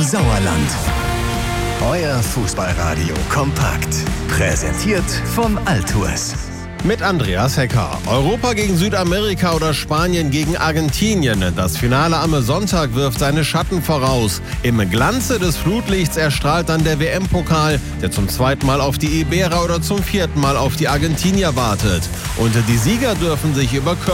Sauerland. Euer Fußballradio kompakt. Präsentiert von Altours. Mit Andreas Hecker. Europa gegen Südamerika oder Spanien gegen Argentinien. Das Finale am Sonntag wirft seine Schatten voraus. Im Glanze des Flutlichts erstrahlt dann der WM-Pokal, der zum 2. Mal auf die Iberer oder zum 4. Mal auf die Argentinier wartet. Und die Sieger dürfen sich über